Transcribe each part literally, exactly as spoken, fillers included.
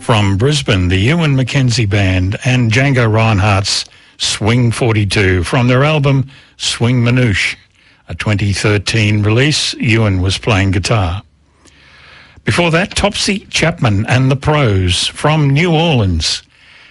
from Brisbane, the Ewan Mackenzie Band, and Django Reinhardt's Swing forty-two from their album Swing Manouche, a twenty thirteen release. Ewan was playing guitar. Before that, Topsy Chapman and the Pros from New Orleans,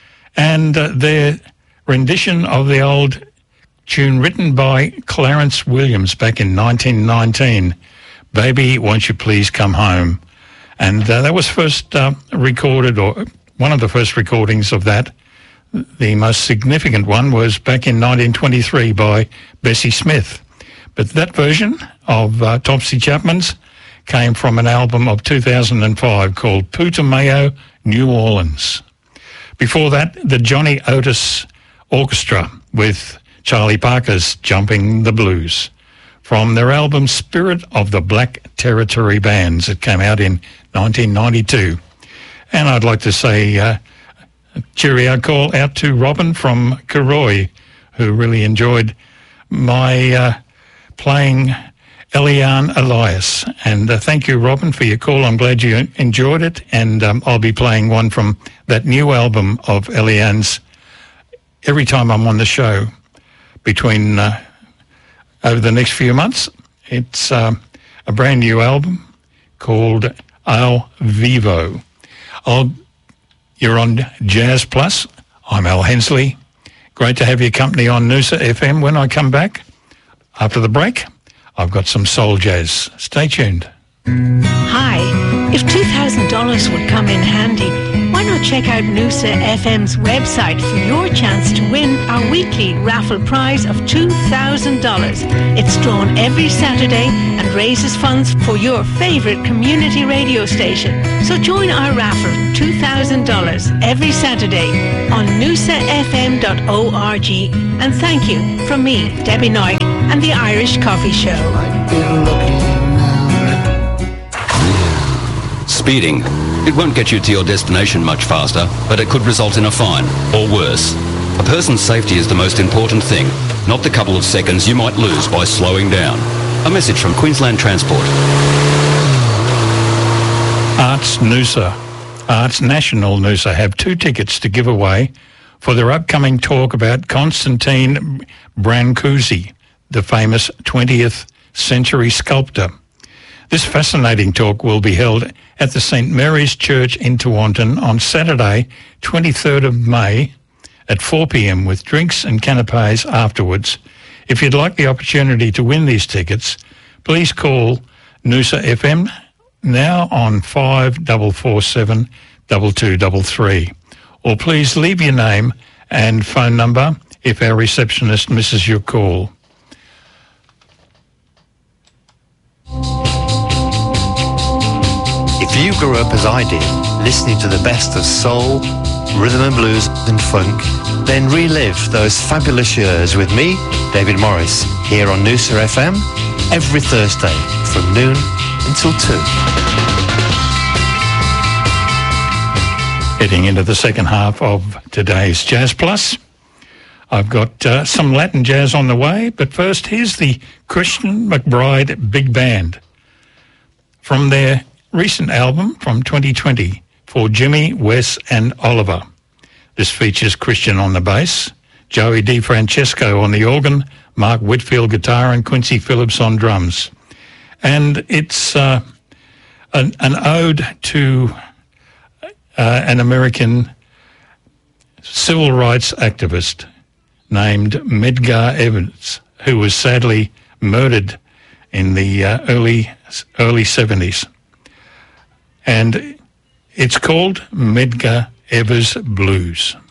and uh, their rendition of the old tune written by Clarence Williams back in nineteen nineteen, Baby, Won't You Please Come Home. And uh, that was first uh, recorded, or one of the first recordings of that. The most significant one was back in nineteen twenty-three by Bessie Smith. But that version of uh, Topsy Chapman's came from an album of two thousand five called Putumayo, New Orleans. Before that, the Johnny Otis Orchestra with Charlie Parker's Jumping the Blues from their album Spirit of the Black Territory Bands. It came out in nineteen ninety-two. And I'd like to say uh, a cheerio call out to Robin from Karoi, who really enjoyed my uh, playing Eliane Elias. And uh, thank you, Robin, for your call. I'm glad you enjoyed it. And um, I'll be playing one from that new album of Eliane's every time I'm on the show between uh, over the next few months. It's uh, a brand new album called Al Vivo. I'll, you're on Jazz Plus. I'm Al Hensley. Great to have your company on Noosa F M. When I come back after the break, I've got some soul jazz. Stay tuned. Hi. If two thousand dollars would come in handy, why not check out Noosa F M's website for your chance to win our weekly raffle prize of two thousand dollars. It's drawn every Saturday and raises funds for your favourite community radio station. So join our raffle for two thousand dollars every Saturday on noosa f m dot org. And thank you from me, Debbie Noik, and the Irish Coffee Show. Speeding. It won't get you to your destination much faster, but it could result in a fine, or worse. A person's safety is the most important thing, not the couple of seconds you might lose by slowing down. A message from Queensland Transport. Arts Noosa, Arts National Noosa have two tickets to give away for their upcoming talk about Constantine Brancusi, the famous twentieth century sculptor. This fascinating talk will be held at the Saint Mary's Church in Tewantin on Saturday, twenty-third of May at four p.m. with drinks and canapes afterwards. If you'd like the opportunity to win these tickets, please call Noosa F M now on five four four seven, two two three three. Or please leave your name and phone number if our receptionist misses your call. If you grew up as I did, listening to the best of soul, rhythm and blues and funk, then relive those fabulous years with me, David Morris, here on Noosa F M, every Thursday from noon until two. Heading into the second half of today's Jazz Plus, I've got uh, some Latin jazz on the way, but first here's the Christian McBride Big Band from their recent album from twenty twenty for Jimmy, Wes and Oliver. This features Christian on the bass, Joey DeFrancesco on the organ, Mark Whitfield guitar and Quincy Phillips on drums. And it's uh, an, an ode to uh, an American civil rights activist named Medgar Evers, who was sadly murdered in the uh, early early seventies. And it's called Medgar Evers Blues.